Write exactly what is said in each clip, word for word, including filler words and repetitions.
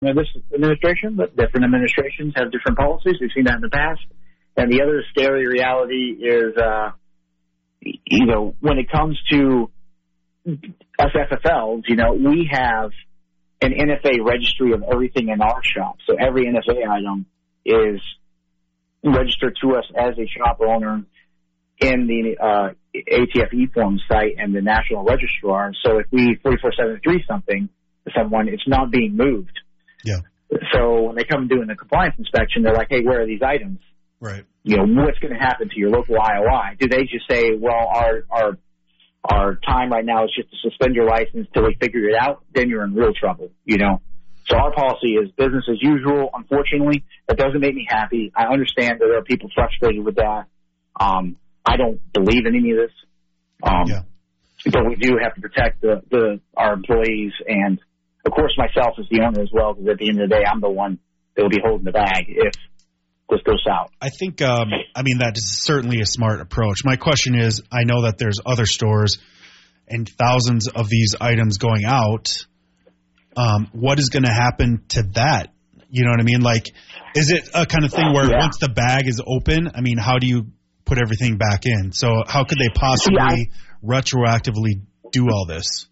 you know, this administration, but different administrations have different policies. We've seen that in the past. And the other scary reality is, uh, you know, when it comes to us F F Ls, you know, we have an N F A registry of everything in our shop. So every N F A item is registered to us as a shop owner in the uh, A T F eForm site and the National Registrar. So if we forty-four seventy-three something to someone, it's not being moved. Yeah. So when they come doing the compliance inspection, they're like, hey, where are these items? Right. You know, what's going to happen to your local I O I? Do they just say, well, our our our time right now is just to suspend your license till we figure it out? Then you're in real trouble, you know? So our policy is business as usual. Unfortunately, that doesn't make me happy. I understand that there are people frustrated with that. Um, I don't believe in any of this. Um, yeah. But we do have to protect the, the our employees and, of course, myself as the owner as well, because at the end of the day, I'm the one that will be holding the bag if this goes south. I think, um, I mean, that is certainly a smart approach. My question is, I know that there's other stores and thousands of these items going out. Um, what is going to happen to that? You know what I mean? Like, is it a kind of thing where yeah. once the bag is open, I mean, how do you put everything back in? So how could they possibly yeah, I, retroactively do all this?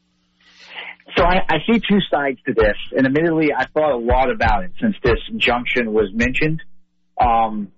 So I, I see two sides to this, and admittedly, I thought a lot about it since this injunction was mentioned. Um,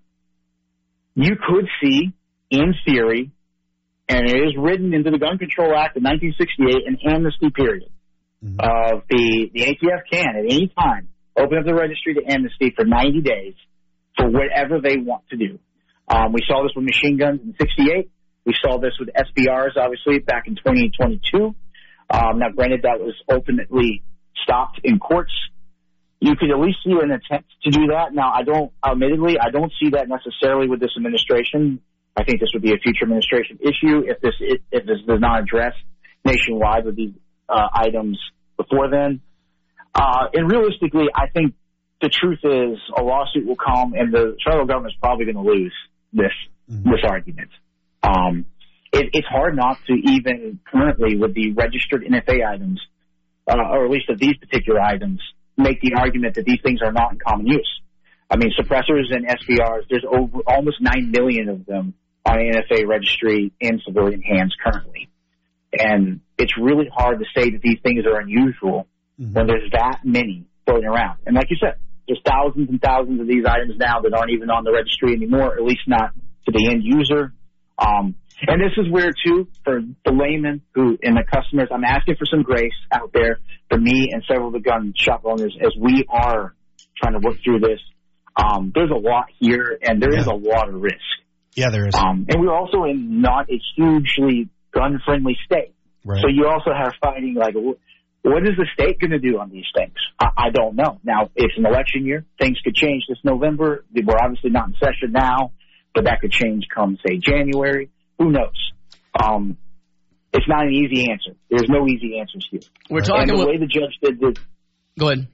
you could see, in theory, and it is written into the Gun Control Act of nineteen sixty-eight, an amnesty period. Mm-hmm. Of the, the A T F can, at any time, open up the registry to amnesty for ninety days for whatever they want to do. Um, we saw this with machine guns in sixty-eight. We saw this with S B Rs, obviously, back in twenty twenty-two. Um, now, granted, that was ultimately stopped in courts. You could at least see an attempt to do that. Now, I don't, admittedly, I don't see that necessarily with this administration. I think this would be a future administration issue if this if this does not address nationwide with these uh, items before then. Uh, and realistically, I think the truth is a lawsuit will come, and the federal government is probably going to lose this mm-hmm. this argument. Um, it, it's hard not to even currently with the registered N F A items, uh, or at least of these particular items, make the argument that these things are not in common use. I mean, suppressors and S B Rs, there's over almost nine million of them on N F A registry in civilian hands currently. And it's really hard to say that these things are unusual mm-hmm. when there's that many floating around. And like you said, there's thousands and thousands of these items now that aren't even on the registry anymore, or at least not to the end user. Um, and this is where, too, for the layman who and the customers, I'm asking for some grace out there for me and several of the gun shop owners as we are trying to work through this. Um, there's a lot here, and there yeah. is a lot of risk. Yeah, there is. Um, and we're also in not a hugely gun-friendly state. Right. So you also have fighting, like, what is the state going to do on these things? I, I don't know. Now, it's an election year. Things could change this November. We're obviously not in session now, but that could change come, say, January. Who knows? Um, it's not an easy answer. There's no easy answers here. We're talking and the with... way the judge did this. Go ahead.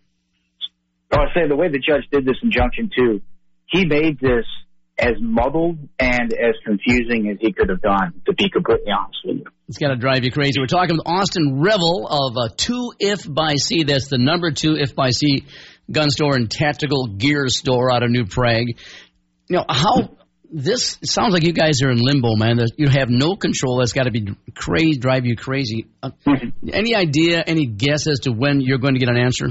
I was saying the way the judge did this injunction, too, he made this as muddled and as confusing as he could have done, to be completely honest with you. It's got to drive you crazy. We're talking with Austin Revel of uh, two If by C. That's the number two If by C gun store and tactical gear store out of New Prague. You know, how this it sounds like you guys are in limbo, man. You have no control. That's got to be crazy, drive you crazy. Uh, any idea, any guess as to when you're going to get an answer?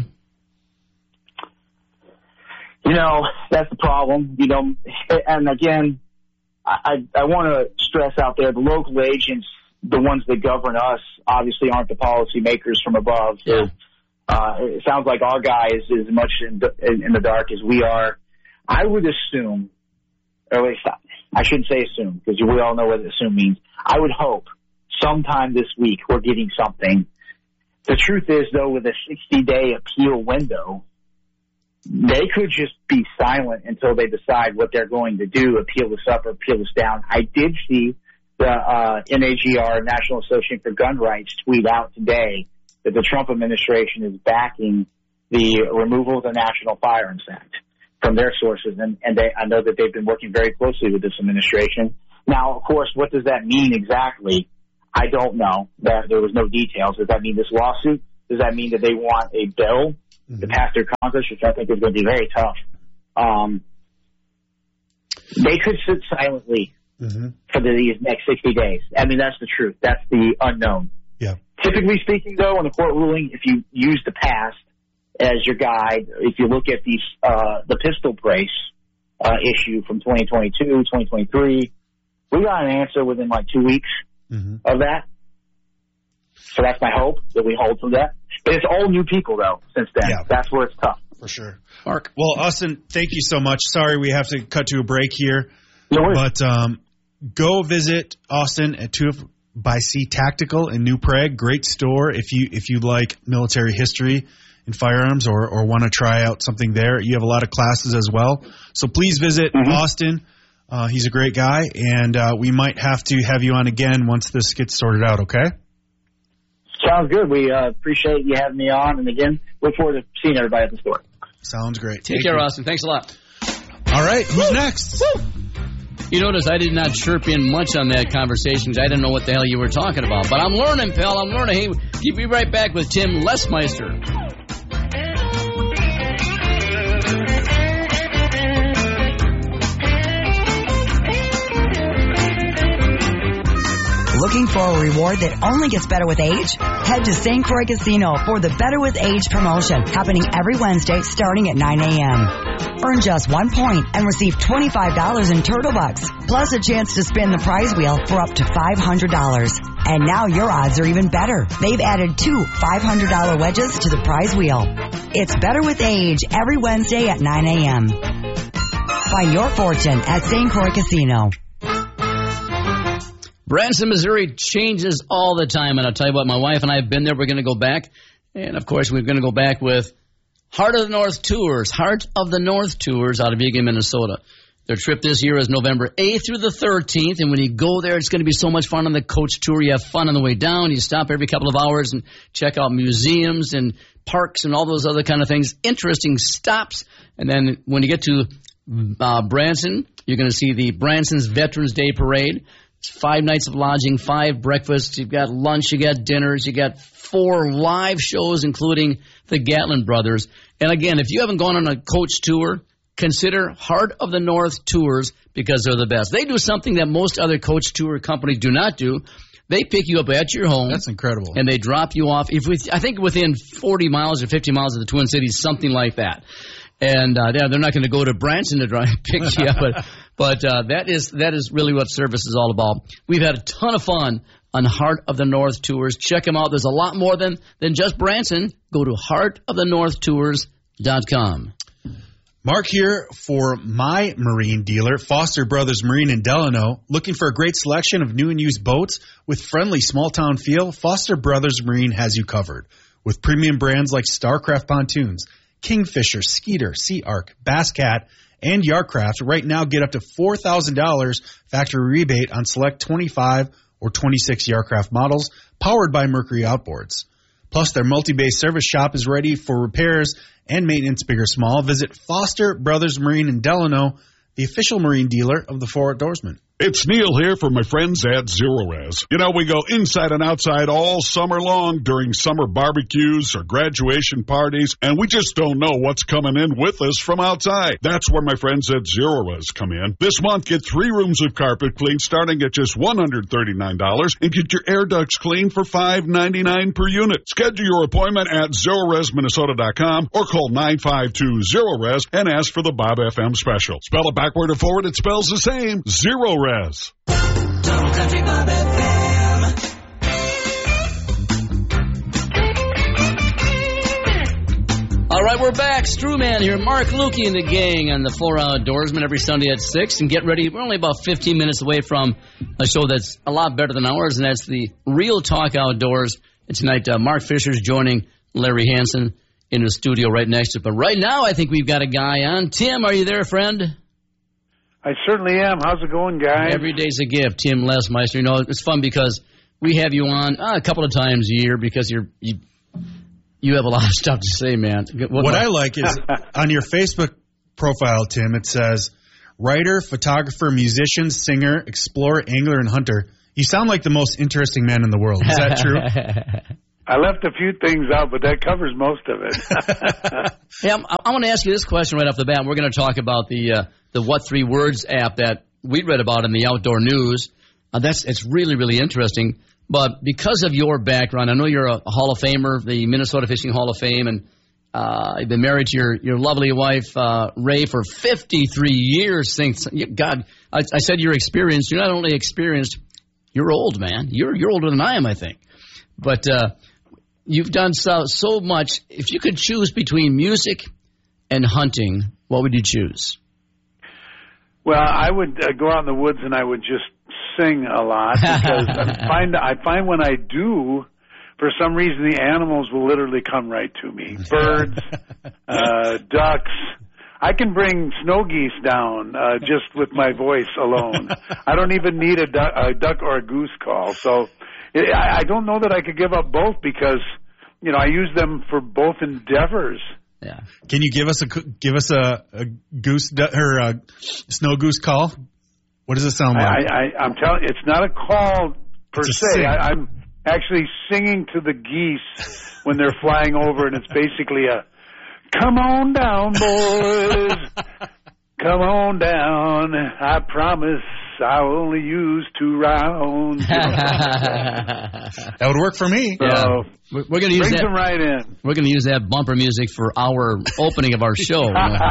You know, that's the problem, you know, and again, I, I want to stress out there, the local agents, the ones that govern us, obviously aren't the policymakers from above. Yeah. Uh, it sounds like our guy is as much in, in the dark as we are. I would assume, or at least I shouldn't say assume, because we all know what assume means. I would hope sometime this week we're getting something. The truth is, though, with a sixty-day appeal window, they could just be silent until they decide what they're going to do, appeal this up or appeal this down. I did see the uh, N A G R, National Association for Gun Rights, tweet out today that the Trump administration is backing the removal of the National Firearms Act from their sources. And, and they, I know that they've been working very closely with this administration. Now, of course, what does that mean exactly? I don't know. That there was no details. Does that mean this lawsuit? Does that mean that they want a bill mm-hmm. to pass their conquest, which I think is going to be very tough. Um, they could sit silently mm-hmm. for the, these next sixty days. I mean, that's the truth. That's the unknown. Yeah. Typically speaking, though, in the court ruling, if you use the past as your guide, if you look at these, uh, the pistol brace uh, issue from twenty twenty-two, twenty twenty-three, we got an answer within like two weeks mm-hmm. of that. So that's my hope that we hold to that. But it's all new people, though, since then. Yeah. That's where it's tough. For sure. Mark. Well, Austin, thank you so much. Sorry we have to cut to a break here. No worries. But um, go visit Austin at two by C Tactical in New Prague. Great store if you if you like military history and firearms or, or want to try out something there. You have a lot of classes as well. So please visit mm-hmm. Austin. Uh, he's a great guy, and uh, we might have to have you on again once this gets sorted out, okay? Sounds good. We uh, appreciate you having me on, and again, look forward to seeing everybody at the store. Sounds great. Take Thank care, you. Austin. Thanks a lot. All right, who's Woo! next? Woo! You notice I did not chirp in much on that conversation because I didn't know what the hell you were talking about. But I'm learning, pal. I'm learning. Hey, keep me right back with Tim Lesmeister. Looking for a reward that only gets better with age? Head to Saint Croix Casino for the Better with Age promotion, happening every Wednesday starting at nine a.m. Earn just one point and receive twenty-five dollars in Turtle Bucks, plus a chance to spin the prize wheel for up to five hundred dollars. And now your odds are even better. They've added two five hundred dollars wedges to the prize wheel. It's Better with Age every Wednesday at nine a.m. Find your fortune at Saint Croix Casino. Branson, Missouri changes all the time, and I'll tell you what, my wife and I have been there. We're going to go back, and of course, we're going to go back with Heart of the North Tours, Heart of the North Tours out of Eagan, Minnesota. Their trip this year is November eighth through the thirteenth, and when you go there, it's going to be so much fun on the coach tour. You have fun on the way down. You stop every couple of hours and check out museums and parks and all those other kind of things. Interesting stops, and then when you get to uh, Branson, you're going to see the Branson's Veterans Day Parade. It's five nights of lodging, five breakfasts. You've got lunch, you got dinners, you got four live shows, including the Gatlin Brothers. And again, if you haven't gone on a coach tour, consider Heart of the North Tours because they're the best. They do something that most other coach tour companies do not do. They pick you up at your home. That's incredible. And they drop you off, if we, I think within forty miles or fifty miles of the Twin Cities, something like that. And uh, they're not going to go to Branson to try and pick you up, but but uh, that is that is really what service is all about. We've had a ton of fun on Heart of the North Tours. Check them out. There's a lot more than than just Branson. Go to heart of the north tours dot com. Mark here for my marine dealer, Foster Brothers Marine in Delano. Looking for a great selection of new and used boats with friendly small-town feel? Foster Brothers Marine has you covered with premium brands like Starcraft Pontoons, Kingfisher, Skeeter, Sea Arc, Bass Cat, and Yardcraft. Right now, get up to four thousand dollars factory rebate on select twenty-five or twenty-six Yardcraft models powered by Mercury Outboards. Plus, their multi-base service shop is ready for repairs and maintenance, big or small. Visit Foster Brothers Marine in Delano, the official marine dealer of the Four Outdoorsmen. It's Neil here for my friends at Zero Res. You know, we go inside and outside all summer long during summer barbecues or graduation parties, and we just don't know what's coming in with us from outside. That's where my friends at Zero Res come in. This month, get three rooms of carpet cleaned starting at just one hundred thirty-nine dollars and get your air ducts cleaned for five ninety-nine per unit. Schedule your appointment at zero res minnesota dot com or call nine five two zero res and ask for the Bob F M special. Spell it backward or forward, it spells the same. Zero Res. Total Country Bob F M. All right, we're back. Strewman here. Mark Lukey and the gang on the Four Outdoorsmen every Sunday at six. And get ready. We're only about fifteen minutes away from a show that's a lot better than ours, and that's the Real Talk Outdoors. And tonight, uh, Mark Fisher's joining Larry Hansen in the studio right next to him. But right now, I think we've got a guy on. Tim, are you there, friend? I certainly am. How's it going, guys? Every day's a gift, Tim Lesmeister. You know, it's fun because we have you on uh, a couple of times a year because you're you you have a lot of stuff to say, man. What, what I like is on your Facebook profile, Tim, it says writer, photographer, musician, singer, explorer, angler, and hunter. You sound like the most interesting man in the world. Is that true? I left a few things out, but that covers most of it. Hey, I'm, I want to ask you this question right off the bat. We're going to talk about the uh, the What Three Words app that we read about in the Outdoor News. Uh, that's it's really, really interesting. But because of your background, I know you're a, a Hall of Famer, the Minnesota Fishing Hall of Fame, and uh, you've been married to your, your lovely wife, uh, Ray, for fifty-three years. Since, God, I, I said you're experienced. You're not only experienced, you're old, man. You're, you're older than I am, I think. But uh, you've done so, so much. If you could choose between music and hunting, what would you choose? Well, I would uh, go out in the woods and I would just sing a lot because I find I find when I do, for some reason, the animals will literally come right to me. Birds, uh, ducks. I can bring snow geese down uh, just with my voice alone. I don't even need a duck, a duck or a goose call. So it, I, I don't know that I could give up both because, you know, I use them for both endeavors. Yeah. Can you give us a give us a, a goose or a snow goose call? What does it sound like? I, I, I'm telling you, it's not a call per It's a se. sing. I, I'm actually singing to the geese when they're flying over, and it's basically a, come on down, boys. Come on down. I promise I'll only use two rounds. That would work for me. Yeah. So, We're, we're going to use brings that. them right in. We're going to use that bumper music for our opening of our show.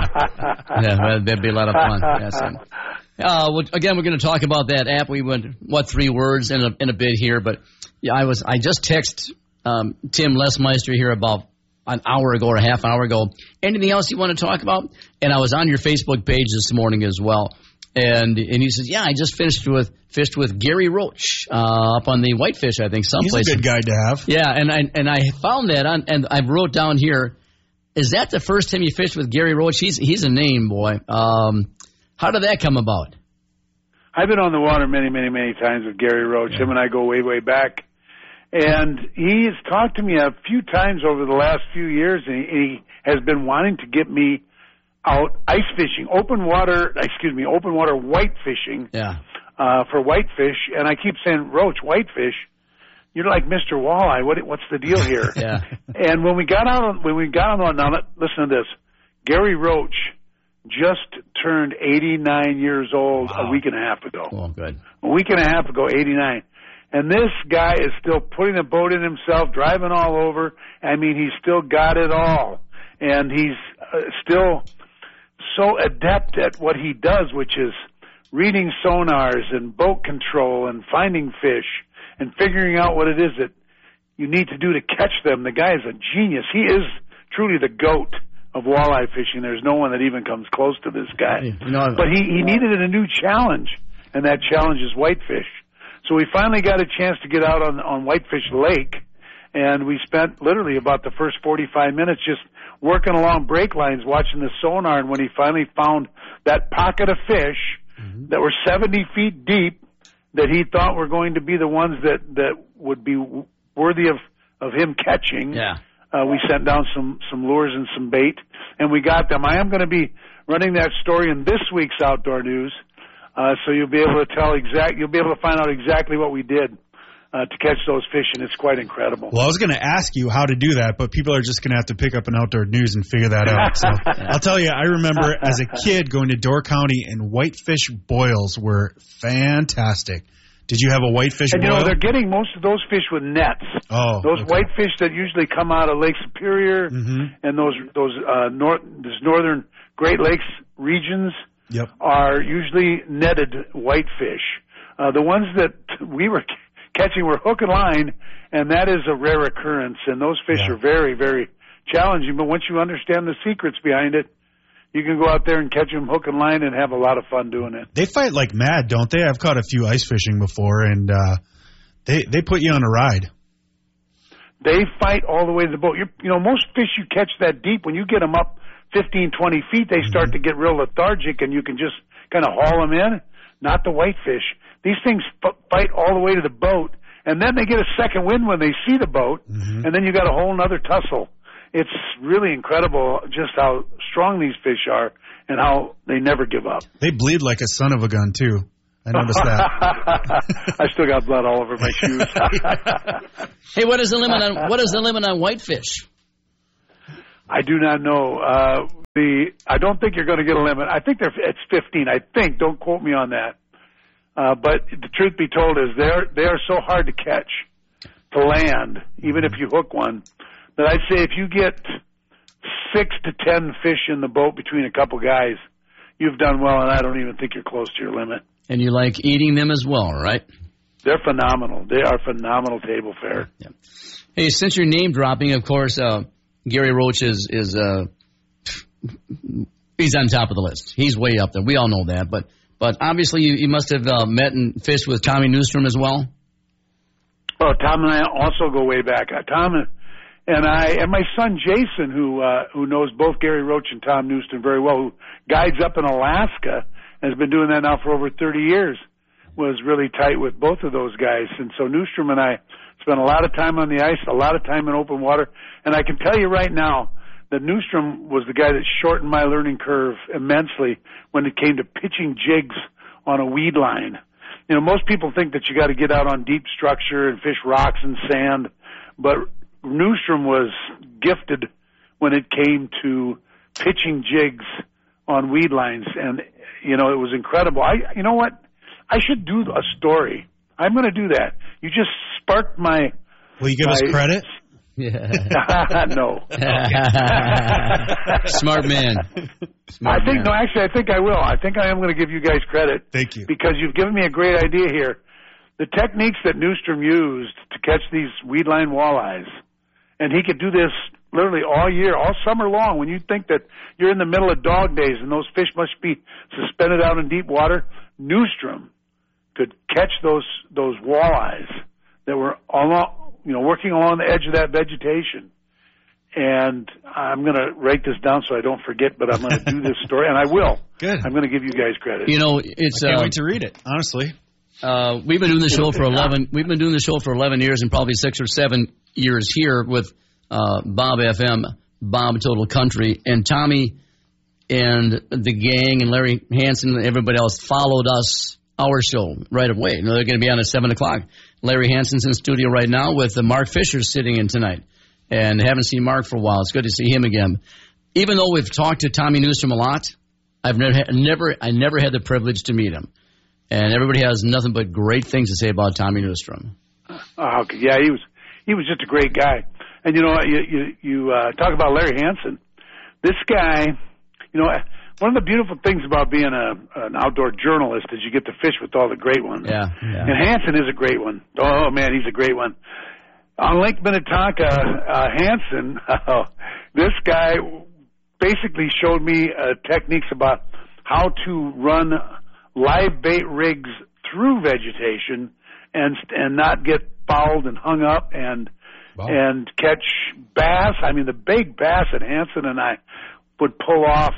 Yeah, that'd be a lot of fun. Yes. Uh, well, again, we're going to talk about that app. We went what three words in a in a bit here, but yeah, I was I just texted um, Tim Lesmeister here about an hour ago or a half hour ago. Anything else you want to talk about? And I was on your Facebook page this morning as well. And and he says, yeah, I just finished with fished with Gary Roach uh, up on the Whitefish, I think, someplace. He's a good guy to have. Yeah, and I and I found that on, and I wrote down here, is that the first time you fished with Gary Roach? He's he's a name, boy. Um, how did that come about? I've been on the water many, many, many times with Gary Roach. Him and I go way, way back. And he's talked to me a few times over the last few years, and he, he has been wanting to get me out ice fishing, open water, excuse me, open water white fishing Yeah. uh, for whitefish. And I keep saying, Roach, whitefish, you're like Mister Walleye. What, what's the deal here? Yeah. And when we got out on, when we got on, now listen to this, Gary Roach just turned eighty-nine years old Wow. a week and a half ago. Oh, good. A week and a half ago, eighty-nine. And this guy is still putting a boat in himself, driving all over. I mean, he's still got it all. And he's uh, still so adept at what he does, which is reading sonars and boat control and finding fish and figuring out what it is that you need to do to catch them. The guy is a genius. He is truly the GOAT of walleye fishing. There's no one that even comes close to this guy. You know, But he, he needed a new challenge, and that challenge is whitefish. So we finally got a chance to get out on, on Whitefish Lake, and we spent literally about the first forty-five minutes just working along brake lines, watching the sonar, and when he finally found that pocket of fish mm-hmm. that were seventy feet deep that he thought were going to be the ones that, that would be worthy of, of him catching, yeah. Uh, we sent down some, some lures and some bait, and we got them. I am going to be running that story in this week's Outdoor News, uh, so you'll be able to tell exact. You'll be able to find out exactly what we did uh, to catch those fish, and it's quite incredible. Well, I was going to ask you how to do that, but people are just going to have to pick up an Outdoor News and figure that out. So I'll tell you, I remember as a kid going to Door County, and whitefish boils were fantastic. Did you have a whitefish and, boil? you know, they're getting most of those fish with nets. Oh, those okay. whitefish that usually come out of Lake Superior mm-hmm. and those those uh, north, those northern Great Lakes regions yep. are usually netted whitefish. Uh, the ones that we were catching were hook and line, and that is a rare occurrence. And those fish yeah. are very, very challenging. But once you understand the secrets behind it, you can go out there and catch them hook and line and have a lot of fun doing it. They fight like mad, don't they? I've caught a few ice fishing before, and uh, they they put you on a ride. They fight all the way to the boat. You're, you know, most fish you catch that deep, when you get them up fifteen, twenty feet, they start mm-hmm. to get real lethargic, and you can just kind of haul them in. Not the whitefish. These things f- fight all the way to the boat, and then they get a second wind when they see the boat, mm-hmm. and then you got a whole other tussle. It's really incredible just how strong these fish are and how they never give up. They bleed like a son of a gun, too. I noticed that. I still got blood all over my shoes. Hey, what is the limit on what is the limit on whitefish? I do not know. Uh, the I don't think you're going to get a limit. I think they're, it's fifteen. I think. Don't quote me on that. Uh, but the truth be told is they're they are so hard to catch, to land, even if you hook one, that I'd say if you get six to ten fish in the boat between a couple guys, you've done well, and I don't even think you're close to your limit. And you like eating them as well, right? They're phenomenal. They are phenomenal table fare. Yeah. Hey, since you're name dropping, of course, uh, Gary Roach is is uh, he's on top of the list. He's way up there. We all know that. But but obviously you, you must have uh, met and fished with Tommy Newstrom as well. Oh, Tom and I also go way back. Uh, Tom and I and my son Jason, who uh, who knows both Gary Roach and Tom Newstrom very well, who guides up in Alaska and has been doing that now for over thirty years, was really tight with both of those guys. And so Newstrom and I spent a lot of time on the ice, a lot of time in open water. And I can tell you right now that Newstrom was the guy that shortened my learning curve immensely when it came to pitching jigs on a weed line. You know, most people think that you got to get out on deep structure and fish rocks and sand, but Newstrom was gifted when it came to pitching jigs on weed lines. And, you know, it was incredible. I, you know what? I should do a story. I'm going to do that. You just sparked my... Will you give my, us credit? Yeah. No. Smart man. Smart I think, man. no, actually, I think I will. I think I am going to give you guys credit. Thank you. Because you've given me a great idea here. The techniques that Newstrom used to catch these weed line walleyes, and he could do this literally all year, all summer long, when you think that you're in the middle of dog days and those fish must be suspended out in deep water, Newstrom could catch those those walleyes that were along, you know, working along the edge of that vegetation. And I'm going to write this down so I don't forget, but I'm going to do this story, and I will. Good. I'm going to give you guys credit. You know, it's I can't uh, wait to read it, honestly. Uh, we've been doing the show for eleven. We've been doing the show for eleven years, and probably six or seven years here with uh, Bob F M, Bob Total Country, and Tommy and the gang and Larry Hansen and everybody else followed us, our show, right away. You know, they're going to be on at seven o'clock. Larry Hansen's in studio right now with uh, Mark Fisher sitting in tonight. And haven't seen Mark for a while. It's good to see him again. Even though we've talked to Tommy Newstrom a lot, I've never, never, I never had the privilege to meet him. And everybody has nothing but great things to say about Tommy Newstrom. Oh, okay. Yeah, he was he was just a great guy. And you know, you you, you uh, talk about Larry Hansen. This guy, you know, one of the beautiful things about being a an outdoor journalist is you get to fish with all the great ones. Yeah, yeah. And Hansen is a great one. Oh man, he's a great one. On Lake Minnetonka, uh, Hansen, uh, this guy basically showed me uh, techniques about how to run live bait rigs through vegetation and and not get fouled and hung up and wow. and catch bass. I mean, the big bass that Hansen and I would pull off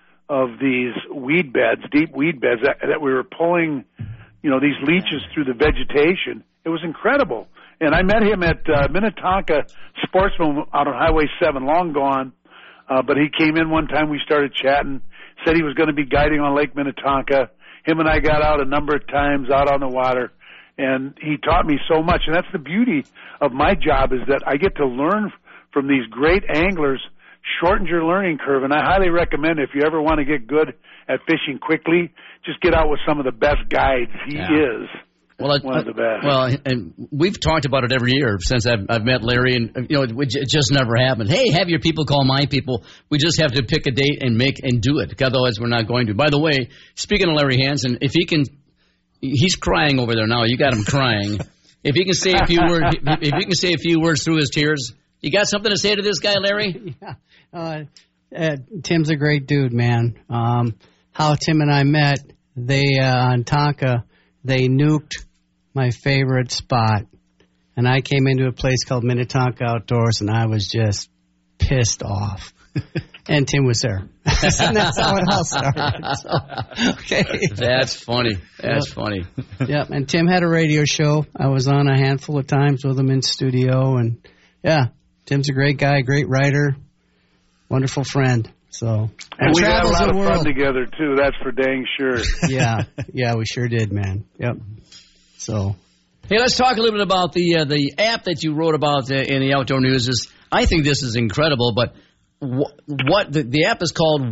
of these weed beds, deep weed beds that, that we were pulling, you know, these leeches through the vegetation. It was incredible. And I met him at uh, Minnetonka Sportsman out on Highway seven, long gone. Uh, but he came in one time, we started chatting, said he was going to be guiding on Lake Minnetonka. Him and I got out a number of times out on the water, and he taught me so much. And that's the beauty of my job, is that I get to learn from these great anglers, shortens your learning curve. And I highly recommend, if you ever want to get good at fishing quickly, just get out with some of the best guides. He yeah. is. Well, one of the best. Well, and we've talked about it every year since I've, I've met Larry, and you know, it, it just never happened. Hey, have your people call my people. We just have to pick a date and make and do it. Otherwise, we're not going to. By the way, speaking of Larry Hansen, if he can, he's crying over there now. You got him crying. If he can say a few words, if he can say a few words through his tears, you got something to say to this guy, Larry? Yeah. Uh, uh, Tim's a great dude, man. Um, how Tim and I met, they uh, on Tonka, they nuked my favorite spot, and I came into a place called Minnetonka Outdoors, and I was just pissed off. And Tim was there. And that's how it all started. So, okay. That's funny. That's yep. funny. Yep. And Tim had a radio show. I was on a handful of times with him in studio, and yeah, Tim's a great guy, great writer, wonderful friend. So and we had a travels lot the of world. fun together too. That's for dang sure. Yeah, yeah, we sure did, man. Yep. So, hey, let's talk a little bit about the uh, the app that you wrote about uh, in the Outdoor News. Is I think this is incredible, but wh- what the, the app is called